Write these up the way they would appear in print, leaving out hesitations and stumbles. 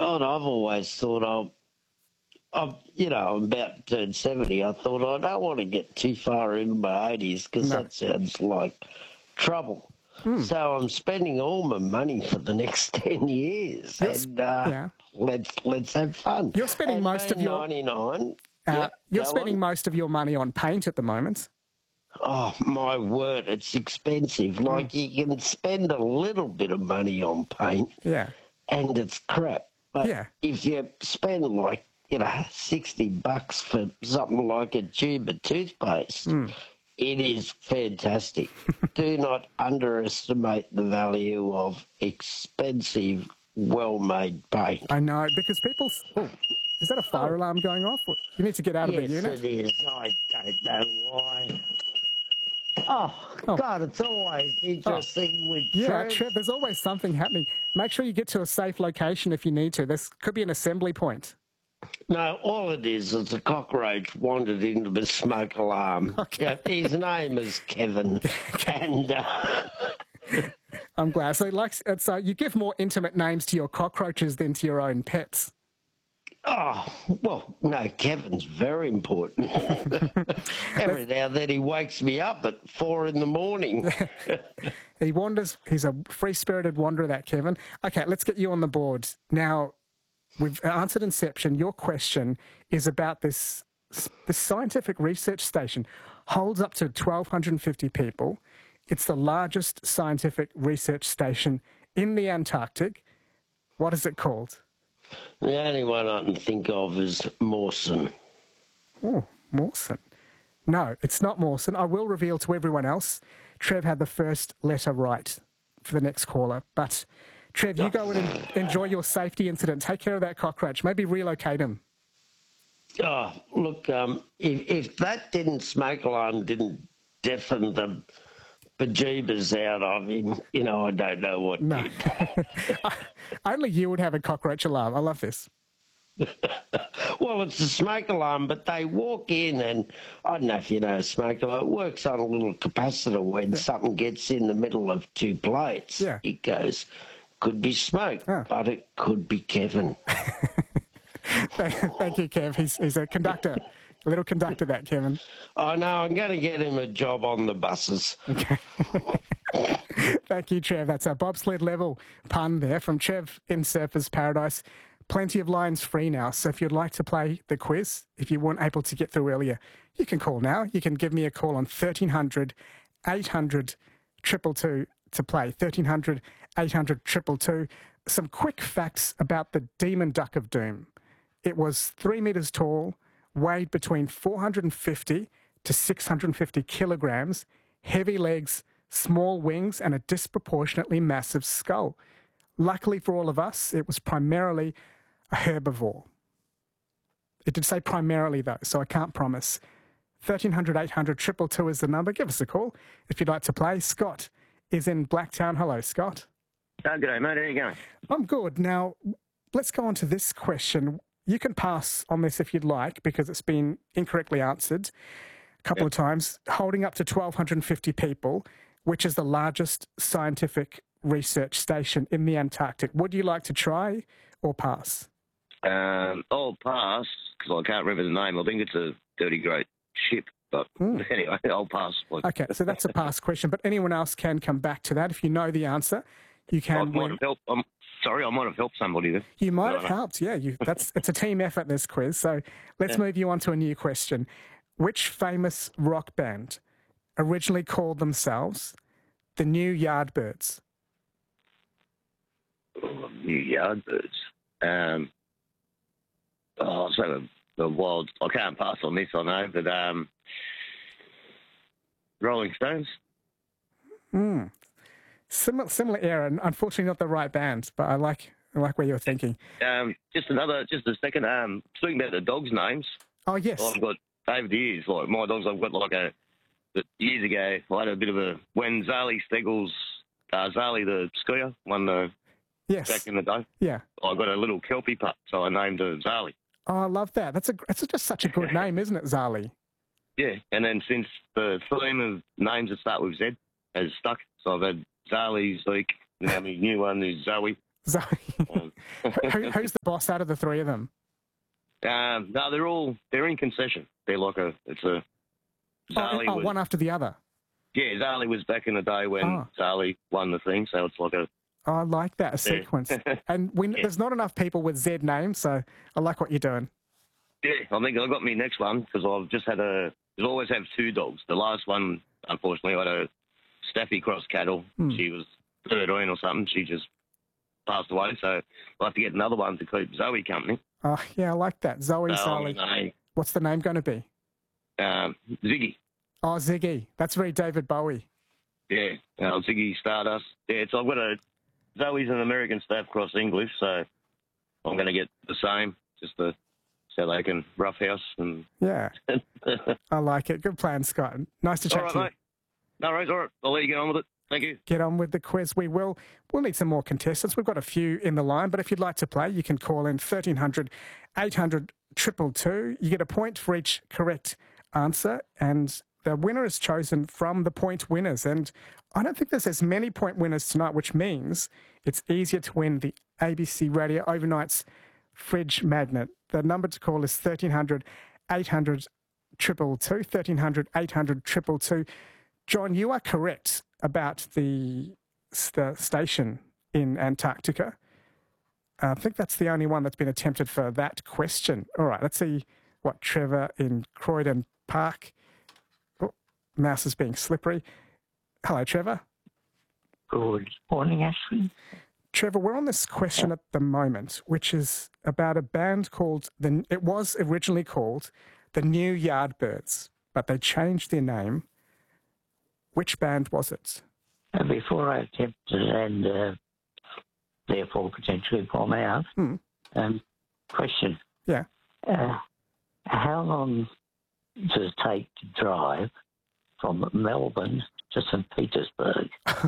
God, I've always thought I'm about to turn 70. I thought I don't want to get too far into my 80s because No. that sounds like trouble. Hmm. So I'm spending all my money for the next 10 years, and Yeah. let's have fun. You're spending And most of your 99. you're Go spending on. most of your money on paint at the moment. Oh, my word, it's expensive. Like, you can spend a little bit of money on paint Yeah. and it's crap. But Yeah. if you spend, like, $60 for something like a tube of toothpaste, it is fantastic. Do not underestimate the value of expensive, well-made paint. I know, because people... Oh, is that a fire alarm going off? You need to get out of the Yes, unit. it is. I don't know why. Oh, Oh. God, it's always interesting with Yeah, Trev. there's always something happening. Make sure you get to a safe location if you need to. This could be an assembly point. No, all it is a cockroach wandered into the smoke alarm. Okay. Yeah, his name is Kevin. And I'm glad. So you give more intimate names to your cockroaches than to your own pets. well, no, Kevin's very important. Every now and then he wakes me up at 4 a.m. He wanders. He's a free-spirited wanderer, that Kevin. Okay, let's get you on the board. Now, we've answered Inception. Your question is about this scientific research station. Holds up to 1,250 people. It's the largest scientific research station in the Antarctic. What is it called? The only one I can think of is Mawson. Oh, Mawson. No, it's not Mawson. I will reveal to everyone else, Trev had the first letter right for the next caller. But, Trev, you go in and enjoy your safety incident. Take care of that cockroach. Maybe relocate him. Oh, look, if that smoke alarm didn't deafen the bejeebers out of him, I don't know what did. Only you would have a cockroach alarm. I love this. Well, it's a smoke alarm, but they walk in and I don't know if you know a smoke alarm. It works on a little capacitor when something gets in the middle of two plates. Yeah. It goes, could be smoke, but it could be Kevin. Thank you, Kev. He's a conductor. A little conductor, that, Kevin. I know. I'm going to get him a job on the buses. Okay. Thank you, Trev. That's a bobsled level pun there from Trev in Surfers Paradise. Plenty of lines free now, so if you'd like to play the quiz, if you weren't able to get through earlier, you can call now. You can give me a call on 1300 800 222 to play. 1300 800 222. Some quick facts about the Demon Duck of Doom. It was 3 metres tall, weighed between 450 to 650 kilograms, heavy legs, small wings, and a disproportionately massive skull. Luckily for all of us, it was primarily a herbivore. It did say primarily, though, so I can't promise. 1300 800 222 is the number. Give us a call if you'd like to play. Scott is in Blacktown. Hello, Scott. Oh, g'day, mate. How you going? I'm good. Now, let's go on to this question. You can pass on this if you'd like, because it's been incorrectly answered a couple of times. Holding up to 1,250 people, which is the largest scientific research station in the Antarctic. Would you like to try or pass? I'll pass, because I can't remember the name. I think it's a dirty great ship. But anyway, I'll pass. Okay, so that's a pass question. But anyone else can come back to that. If you know the answer, you can I might have helped. Sorry, I might have helped somebody there. You might have helped, yeah. It's a team effort, this quiz. So let's move you on to a new question. Which famous rock band originally called themselves the New Yardbirds? New Yardbirds. So the Wild... I can't pass on this, I know, but Rolling Stones? Similar era, and unfortunately not the right band, but I like where you're thinking. Just a second. Speaking about the dogs' names. Oh, yes. I've got, over the years, like my dogs, I've got years ago, I had a bit of when Zali Steggles, Zali the skier, won the... Yes. Back in the day. Yeah. I got a little Kelpie pup, so I named her Zali. Oh, I love that. That's just such a good name, isn't it, Zali? Yeah, and then since the theme of names that start with Z has stuck, so I've had Zali, Zeke, now my new one is Zoe. Zoe. Who's the boss out of the three of them? No, they're in concession. They're like Zali one after the other. Yeah, Zali was back in the day when Zali won the thing, so it's like I like that, a sequence. And there's not enough people with Z names, so I like what you're doing. Yeah, I think I got me next one because I've just had I always have two dogs. The last one, unfortunately, I had a Staffy cross cattle. She was 13 or something. She just passed away, so I'll have to get another one to keep Zoe company. Oh, yeah, I like that. Zoe, Zali. What's the name going to be? Ziggy. Oh, Ziggy. That's very David Bowie. Yeah, Ziggy Stardust. Yeah, so I've got Zoe's an American Staff cross English, so I'm going to get the same, just so they can roughhouse. And yeah, I like it. Good plan, Scott. Nice to chat to you. Mate. No worries. All right, I'll let you get on with it. Thank you. Get on with the quiz. We'll need some more contestants. We've got a few in the line, but if you'd like to play, you can call in 1300 800 222. You get a point for each correct answer, and the winner is chosen from the point winners. And I don't think there's as many point winners tonight, which means it's easier to win the ABC Radio Overnight's fridge magnet. The number to call is 1300 800 222. 1300 800 222. John, you are correct about the station in Antarctica. I think that's the only one that's been attempted for that question. All right, let's see what Trevor in Croydon Park. Oh, mouse is being slippery. Hello, Trevor. Good morning, Ashley. Trevor, we're on this question at the moment, which is about a band called, it was originally called the New Yardbirds, but they changed their name. Which band was it? Before I attempt to and therefore potentially bomb out, question. Yeah. How long does it take to drive from Melbourne to St. Petersburg?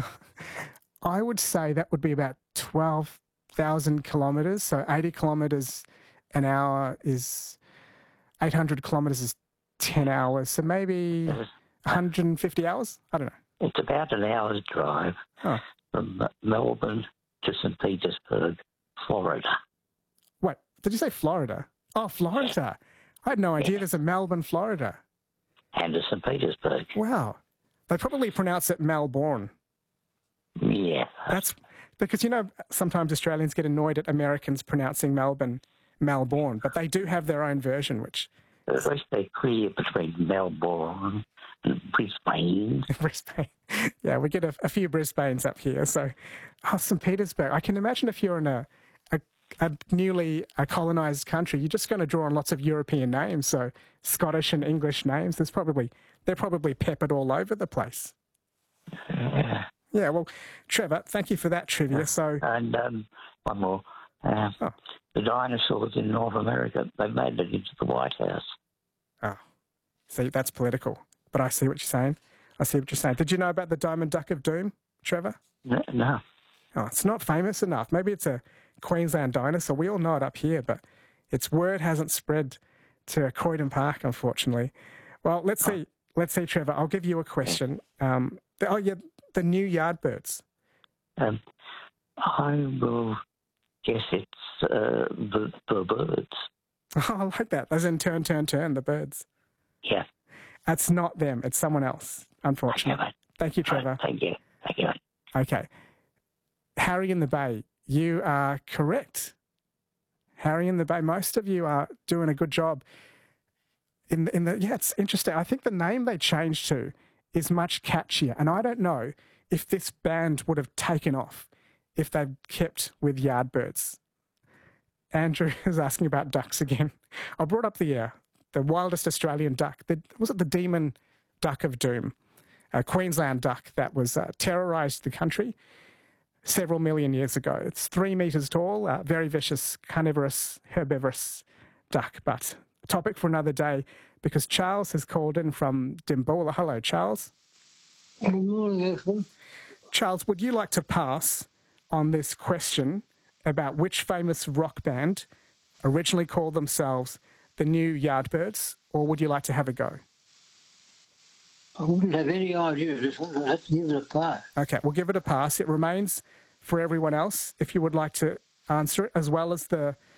I would say that would be about 12,000 kilometres. So 80 kilometres an hour is 800 kilometres is 10 hours. So maybe 150 hours? I don't know. It's about an hour's drive from Melbourne to St. Petersburg, Florida. Wait, did you say Florida? Oh, Florida. I had no idea there's a Melbourne, Florida. And to St. Petersburg. Wow. They probably pronounce it Melbourne. Yeah. That's because, sometimes Australians get annoyed at Americans pronouncing Melbourne, but they do have their own version, which... At least they're clear between Melbourne and Brisbane. Brisbane. Yeah, we get a few Brisbanes up here. So, St. Petersburg. I can imagine if you're in a newly colonised country, you're just going to draw on lots of European names. So Scottish and English names. They're probably peppered all over the place. Yeah, well, Trevor, thank you for that trivia. So, and one more. The dinosaurs in North America, they made it into the White House. Oh, see, that's political. But I see what you're saying. Did you know about the Diamond Duck of Doom, Trevor? No. Oh, it's not famous enough. Maybe it's a Queensland dinosaur. We all know it up here, but its word hasn't spread to Croydon Park, unfortunately. Well, let's see. Let's see, Trevor. I'll give you a question. The New Yardbirds. I will guess it's the birds. Oh, I like that. As in turn, the birds. Yeah. That's not them. It's someone else, unfortunately. Okay, thank you, Trevor. Thank you. Okay. Harry in the Bay, you are correct. Harry in the Bay, most of you are doing a good job. It's interesting. I think the name they changed to is much catchier, and I don't know if this band would have taken off if they'd kept with Yardbirds. Andrew is asking about ducks again. I brought up the wildest Australian duck. Was it the Demon Duck of Doom? A Queensland duck that was terrorised the country several million years ago. It's 3 metres tall, very vicious, carnivorous, herbivorous duck. But a topic for another day, because Charles has called in from Dimboola. Hello, Charles. Good morning, Ashley. Charles, would you like to pass on this question about which famous rock band originally called themselves the New Yardbirds, or would you like to have a go? I wouldn't have any idea. Just have to give it a pass. Okay, we'll give it a pass. It remains for everyone else, if you would like to answer it, as well as the